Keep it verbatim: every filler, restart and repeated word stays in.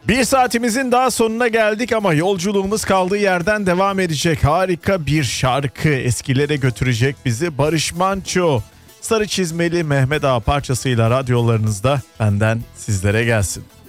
Bir saatimizin daha sonuna geldik ama yolculuğumuz kaldığı yerden devam edecek. Harika bir şarkı eskilere götürecek bizi. Barış Manço, Sarı Çizmeli Mehmet Ağa parçasıyla radyolarınızda, benden sizlere gelsin.